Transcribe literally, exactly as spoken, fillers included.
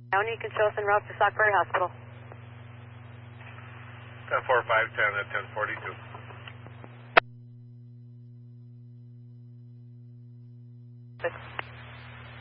County, you can show us en route to Sauk Prairie Hospital. ten four five ten at ten forty-two. Good.